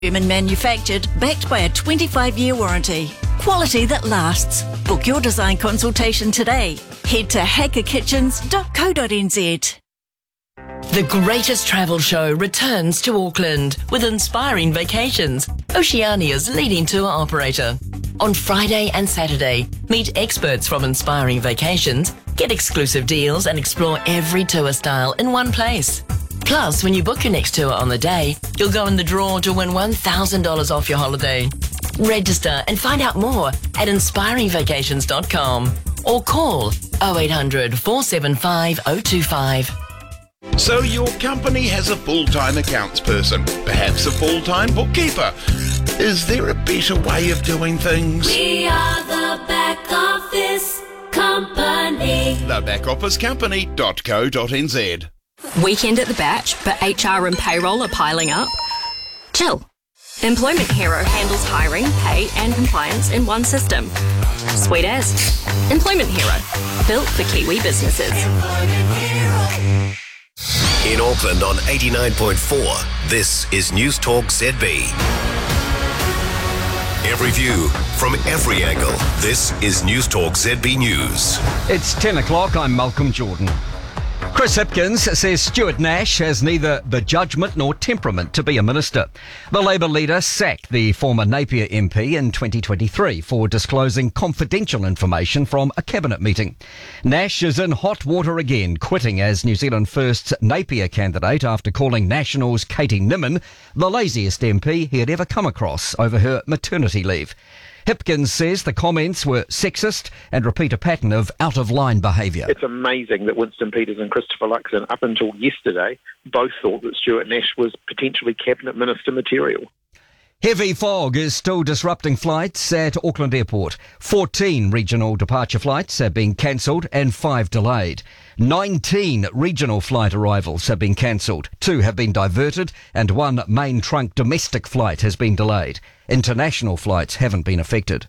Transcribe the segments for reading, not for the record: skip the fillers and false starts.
Human manufactured, backed by a 25-year warranty. Quality that lasts. Book your design consultation today. Head to hackerkitchens.co.nz. The greatest travel show returns to Auckland with Inspiring Vacations, Oceania's leading tour operator. On Friday and Saturday, meet experts from Inspiring Vacations, get exclusive deals and explore every tour style in one place. Plus, when you book your next tour on the day, you'll go in the draw to win $1,000 off your holiday. Register and find out more at inspiringvacations.com or call 0800 475 025. So your company has a full-time accounts person, perhaps a full-time bookkeeper. Is there a better way of doing things? We are the Back Office Company. Thebackofficecompany.co.nz. Weekend at the Batch, but HR and payroll are piling up? Chill. Employment Hero handles hiring, pay and compliance in one system. Sweet as. Employment Hero. Built for Kiwi businesses. In Auckland on 89.4, this is News Talk ZB. Every view from every angle. This is News Talk ZB News. It's 10 o'clock. I'm Malcolm Jordan. Chris Hipkins says Stuart Nash has neither the judgment nor temperament to be a minister. The Labour leader sacked the former Napier MP in 2023 for disclosing confidential information from a cabinet meeting. Nash is in hot water again, quitting as New Zealand First's Napier candidate after calling Nationals' Katie Nimmin the laziest MP he had ever come across over her maternity leave. Hipkins says the comments were sexist and repeat a pattern of out-of-line behaviour. It's amazing that Winston Peters and Christopher Luxon, up until yesterday, both thought that Stuart Nash was potentially cabinet minister material. Heavy fog is still disrupting flights at Auckland Airport. 14 regional departure flights have been cancelled and 5 delayed. 19 regional flight arrivals have been cancelled. 2 have been diverted and 1 main trunk domestic flight has been delayed. International flights haven't been affected.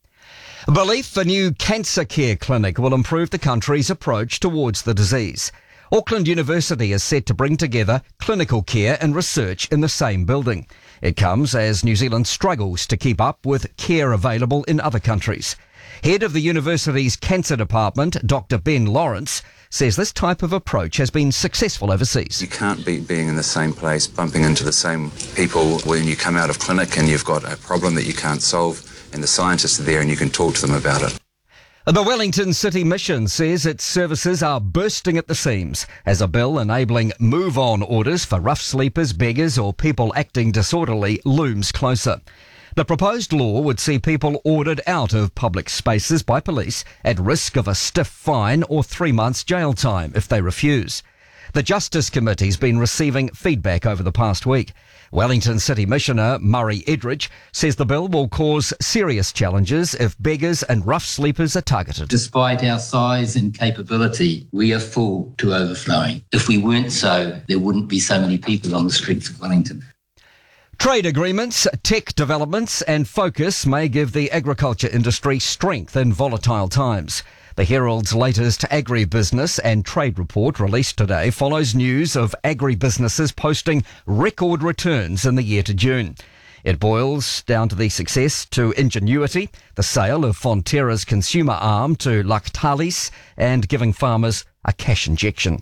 Belief a new cancer care clinic will improve the country's approach towards the disease. Auckland University is set to bring together clinical care and research in the same building. It comes as New Zealand struggles to keep up with care available in other countries. Head of the university's cancer department, Dr. Ben Lawrence, says this type of approach has been successful overseas. You can't be being in the same place, bumping into the same people when you come out of clinic and you've got a problem that you can't solve, and the scientists are there and you can talk to them about it. The Wellington City Mission says its services are bursting at the seams as a bill enabling move-on orders for rough sleepers, beggars or people acting disorderly looms closer. The proposed law would see people ordered out of public spaces by police at risk of a stiff fine or 3 months jail time if they refuse. The Justice Committee's been receiving feedback over the past week. Wellington City Missioner Murray Edridge says the bill will cause serious challenges if beggars and rough sleepers are targeted. Despite our size and capability, we are full to overflowing. If we weren't so, there wouldn't be so many people on the streets of Wellington. Trade agreements, tech developments and focus may give the agriculture industry strength in volatile times. The Herald's latest agribusiness and trade report released today follows news of agribusinesses posting record returns in the year to June. It boils down to the success to Ingenuity, the sale of Fonterra's consumer arm to Lactalis and giving farmers a cash injection.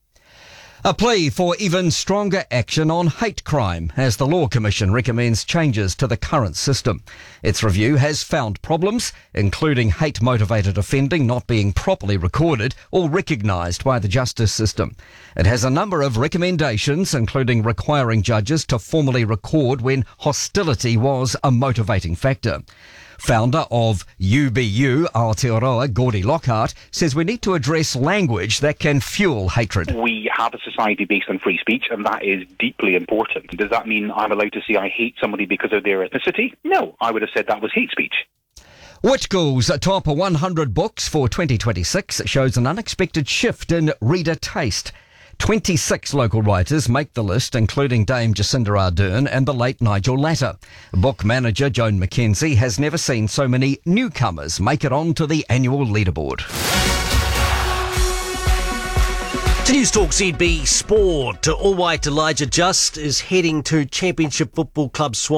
A plea for even stronger action on hate crime as the Law Commission recommends changes to the current system. Its review has found problems, including hate-motivated offending not being properly recorded or recognised by the justice system. It has a number of recommendations, including requiring judges to formally record when hostility was a motivating factor. Founder of UBU Aotearoa, Gordy Lockhart, says we need to address language that can fuel hatred. We have a society based on free speech, and that is deeply important. Does that mean I'm allowed to say I hate somebody because of their ethnicity? No, I would have said that was hate speech. Whitcoul's top 100 books for 2026 shows an unexpected shift in reader taste. 26 local writers make the list, including Dame Jacinda Ardern and the late Nigel Latter. Book manager Joan McKenzie has never seen so many newcomers make it onto the annual leaderboard. To News Talk ZB Sport, All White Elijah Just is heading to Championship Football Club Swan.